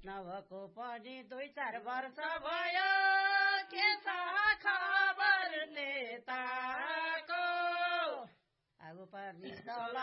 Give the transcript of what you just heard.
नभएको पनि 2-4 वर्ष भयो के छ खबर नेताको आगो पर्ने